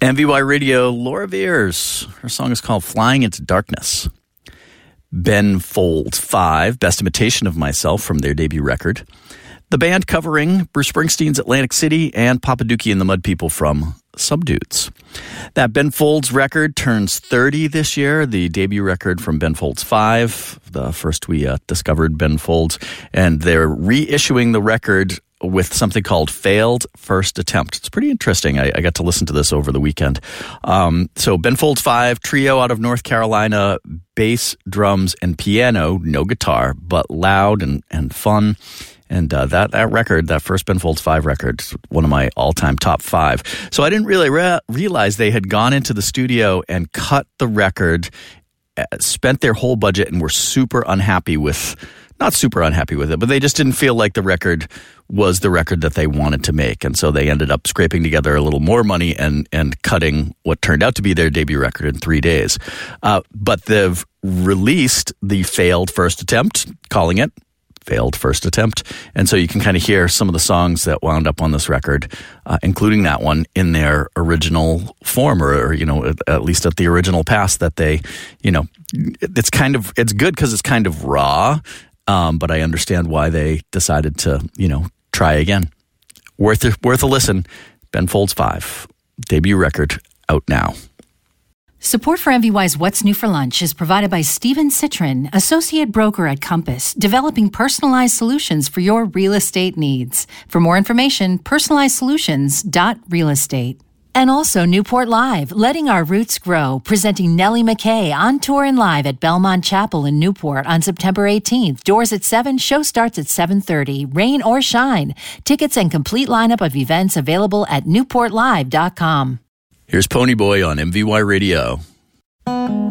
MVY Radio, Laura Veers. Her song is called Flying into Darkness. Ben Folds 5, Best Imitation of Myself from their debut record. The band covering Bruce Springsteen's Atlantic City and Papa Dookie and the Mud People from Subdudes. That Ben Folds record turns 30 this year, the debut record from Ben Folds 5, the first we discovered Ben Folds, and they're reissuing the record with something called Failed First Attempt. It's pretty interesting. I got to listen to this over the weekend. So Ben Folds 5, trio out of North Carolina, bass, drums, and piano, no guitar, but loud and fun. And that record, that first Ben Folds 5 record, is one of my all-time top 5. So I didn't really realize they had gone into the studio and cut the record, spent their whole budget, and were not super unhappy with it, but they just didn't feel like the record was the record that they wanted to make. And so they ended up scraping together a little more money and cutting what turned out to be their debut record in 3 days. But they've released the Failed First Attempt, calling it Failed First Attempt. And so you can kind of hear some of the songs that wound up on this record, including that one, in their original form, or at least at the original pass that they, it's good because it's kind of raw. But I understand why they decided to, try again. Worth a listen. Ben Folds 5, debut record, out now. Support for MVY's What's New for Lunch is provided by Steven Citrin, associate broker at Compass, developing personalized solutions for your real estate needs. For more information, personalizedsolutions.realestate. And also Newport Live, letting our roots grow, presenting Nellie McKay on tour and live at Belmont Chapel in Newport on September 18th. Doors at 7, show starts at 7:30, rain or shine. Tickets and complete lineup of events available at newportlive.com. Here's Pony Boy on MVY Radio.